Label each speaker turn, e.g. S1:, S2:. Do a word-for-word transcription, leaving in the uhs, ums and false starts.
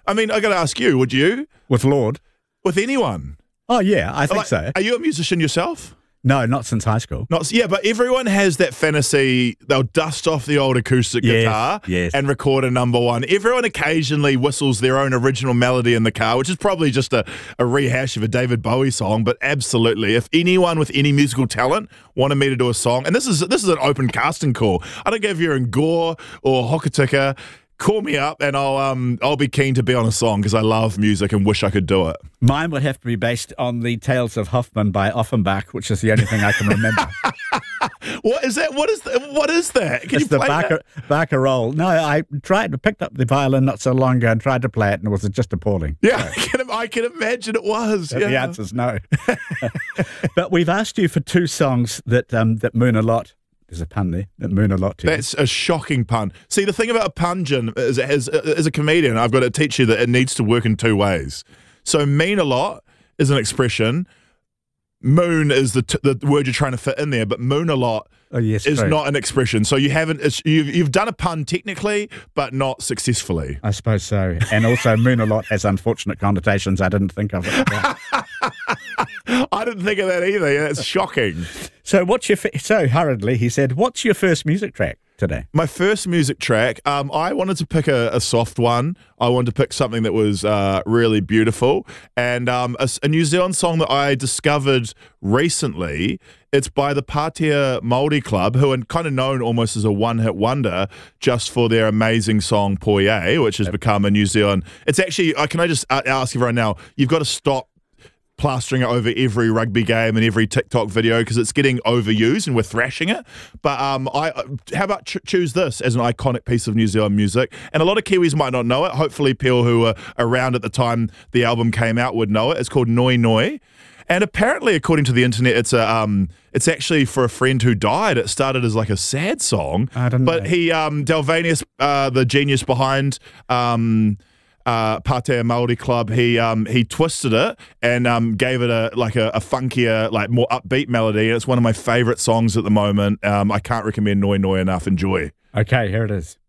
S1: I mean, I got to ask you, would you?
S2: With Lord?
S1: With anyone?
S2: Oh, yeah, I think
S1: like,
S2: so.
S1: Are you a musician yourself?
S2: No, not since high school.
S1: Not Yeah, but everyone has that fantasy. They'll dust off the old acoustic
S2: yes,
S1: guitar
S2: yes.
S1: and record a number one. Everyone occasionally whistles their own original melody in the car, which is probably just a, a rehash of a David Bowie song, but absolutely. If anyone with any musical talent wanted me to do a song, and this is this is an open casting call. I don't care if you're in Gore or Hokitika. Call me up and I'll um I'll be keen to be on a song because I love music and wish I could do it.
S2: Mine would have to be based on the Tales of Hoffmann by Offenbach, which is the only thing I can remember.
S1: What is that? What is that? What is that? Can
S2: it's
S1: you
S2: the
S1: play
S2: Barca,
S1: that?
S2: Barcarolle. No, I tried to picked up the violin not so long ago and tried to play it, and it was just appalling.
S1: Yeah, so. I, can, I can imagine it was.
S2: So
S1: yeah.
S2: The answer's no. But we've asked you for two songs that um, that moon a lot. There's a pun there. That moon a lot to
S1: That's
S2: you.
S1: a shocking pun. See, the thing about a pun, Jim, is as, as a comedian, I've got to teach you that it needs to work in two ways. So mean a lot is an expression. Moon is the t- the word you're trying to fit in there, but moon a lot
S2: oh, yes,
S1: is
S2: true.
S1: not an expression. So you haven't. It's, you've you've done a pun technically, but not successfully.
S2: I suppose so. And also, moon a lot has unfortunate connotations. I didn't think of it.
S1: I didn't think of that either. That's shocking.
S2: So what's your f- so hurriedly he said, "What's your first music track today?"
S1: My first music track, um, I wanted to pick a, a soft one. I wanted to pick something that was uh, really beautiful. And um, a, a New Zealand song that I discovered recently, it's by the Pātea Māori Club, who are kind of known almost as a one-hit wonder just for their amazing song Poie, which has become a New Zealand... It's actually, uh, can I just ask everyone now, you've got to stop plastering it over every rugby game and every TikTok video because it's getting overused and we're thrashing it. But um, I, how about ch- choose this as an iconic piece of New Zealand music? And a lot of Kiwis might not know it. Hopefully people who were around at the time the album came out would know it. It's called Noi Noi. And apparently, according to the internet, it's a um, it's actually for a friend who died. It started as like a sad song.
S2: I don't know.
S1: But he, um, Delvanius, uh, the genius behind... Um, Uh, Pātea Māori Club, he um, he twisted it and um, gave it a like a, a funkier, like more upbeat melody. It's one of my favourite songs at the moment. Um, I can't recommend Noi Noi enough. Enjoy.
S2: Okay, here it is.